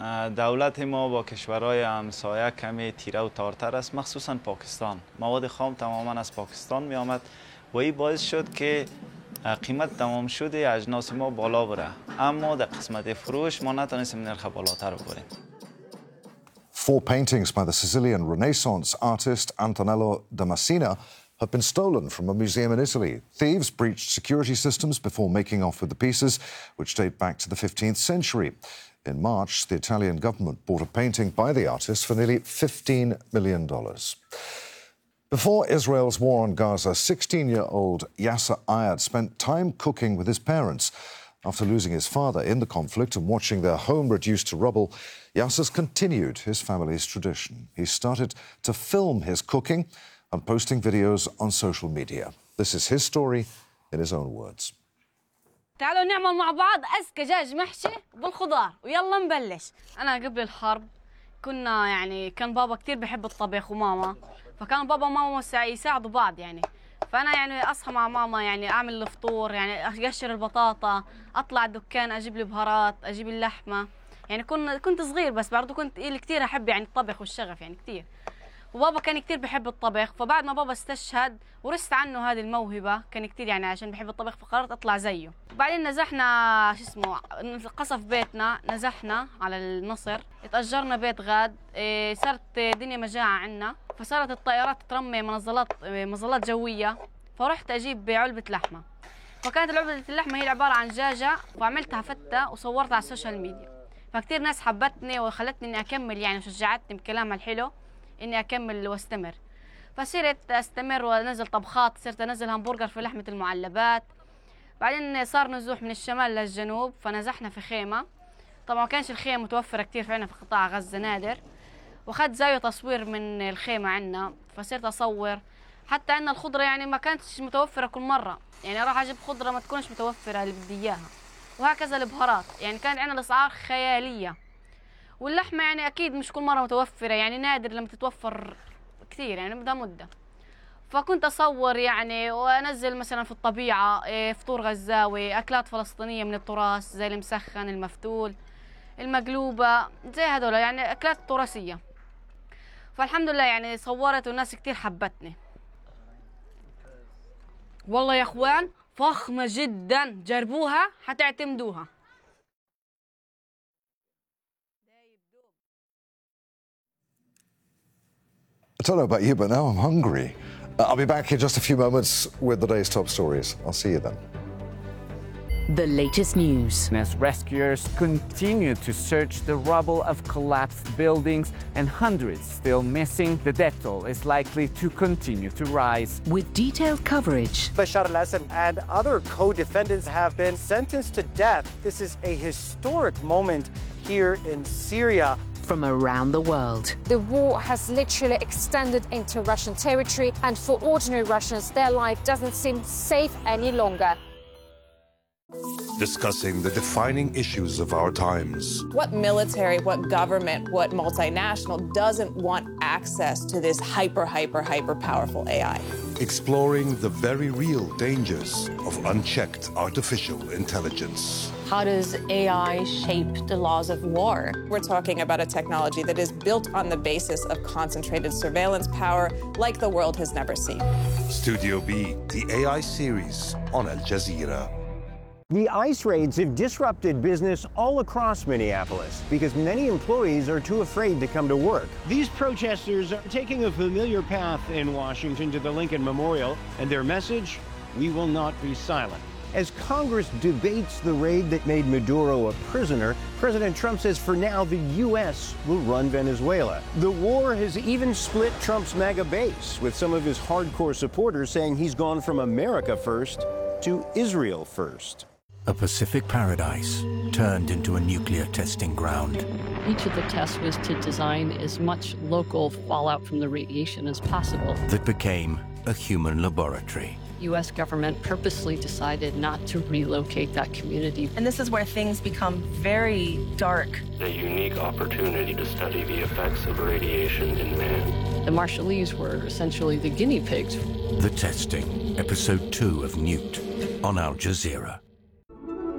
دولت ما با کشورهای همسایه کمی تیره و تارتر است، مخصوصا پاکستان. مواد خام تماما از پاکستان می آمد و این باعث شد که قیمت تمام شده اجناس ما بالا بره، اما در قسمت فروش ما نتونستیم نرخ بالاتر ببریم. 4 paintings by the Sicilian Renaissance artist Antonello da Messina have been stolen from a museum in Italy. Thieves breached security systems before making off with the pieces, which date back to the 15th century. In March, the Italian government bought a painting by the artist for nearly $15 million. Before Israel's war on Gaza, 16-year-old Yasser Ayad spent time cooking with his parents. After losing his father in the conflict and watching their home reduced to rubble, Yasser's continued his family's tradition. He started to film his cooking and posting videos on social media. This is his story in his own words. تعالوا نعمل مع بعض أزكى دجاج محشي بالخضار ويلا نبلش. أنا قبل الحرب كان بابا كتير بحب الطبخ وماما، فكان بابا وماما يساعدوا بعض فأنا أصحى مع ماما أعمل الفطور، أقشر البطاطا، أطلع الدكان أجيب لي بهارات، أجيب اللحمة. كنت صغير بس برضو كنت كتير أحب الطبخ والشغف كتير. وبابا كان كتير بحب الطبخ، فبعد ما بابا استشهد ورثت عنه هذه الموهبة، كان كتير عشان بحب الطبخ فقررت أطلع زيه. بعدين نزحنا قصف بيتنا، نزحنا على النصر، اتأجرنا بيت غاد، صارت دنيا مجاعة عنا، فصارت الطائرات ترمي مظلات جوية، فرحت أجيب علبة لحمة، فكانت علبة اللحمة هي عبارة عن دجاجة، وعملتها فتة وصورتها على السوشيال ميديا، فكتير ناس حبتني وخلتني إني أكمل وشجعتني بكلامها الحلو إني أكمل واستمر. فصرت أستمر وأنزل طبخات، صرت أنزل همبرجر في لحمة المعلبات. بعدين صار نزوح من الشمال للجنوب، فنزحنا في خيمة. طبعا ما كانش الخيمة متوفرة كتير عنا في قطاع غزة، نادر. وخد زاوية تصوير من الخيمة عنا، فصرت أصور. حتى عنا الخضرة ما كانتش متوفرة كل مرة، أروح أجيب خضرة ما تكونش متوفرة اللي بدي إياها. وهكذا البهارات، كان عنا الأسعار خيالية. واللحمة أكيد مش كل مرة متوفرة، نادر لما تتوفر كثير، بدها مدة. فكنت أصور وأنزل مثلا في الطبيعة فطور غزاوي، أكلات فلسطينية من التراث زي المسخن، المفتول، المقلوبة، زي هذول أكلات تراثية. فالحمد لله صورت والناس كثير حبتني. والله يا أخوان فخمة جدا، جربوها حتعتمدوها. I don't know about you, but now I'm hungry. I'll be back in just a few moments with the day's top stories. I'll see you then. The latest news. As rescuers continue to search the rubble of collapsed buildings and hundreds still missing, the death toll is likely to continue to rise. With detailed coverage. Bashar al-Assad and other co-defendants have been sentenced to death. This is a historic moment here in Syria. From around the world. The war has literally extended into Russian territory, and for ordinary Russians, their life doesn't seem safe any longer. Discussing the defining issues of our times. What military, what government, what multinational doesn't want access to this hyper powerful AI? Exploring the very real dangers of unchecked artificial intelligence. How does AI shape the laws of war? We're talking about a technology that is built on the basis of concentrated surveillance power like the world has never seen. Studio B, the AI series on Al Jazeera. The ICE raids have disrupted business all across Minneapolis because many employees are too afraid to come to work. These protesters are taking a familiar path in Washington to the Lincoln Memorial, and their message, we will not be silent. As Congress debates the raid that made Maduro a prisoner, President Trump says for now the U.S. will run Venezuela. The war has even split Trump's MAGA base, with some of his hardcore supporters saying he's gone from America first to Israel first. A Pacific paradise turned into a nuclear testing ground. Each of the tests was to design as much local fallout from the radiation as possible. That became a human laboratory. U.S. government purposely decided not to relocate that community. And this is where things become very dark. A unique opportunity to study the effects of radiation in man. The Marshallese were essentially the guinea pigs. The Testing, Episode 2 of Newt, on Al Jazeera.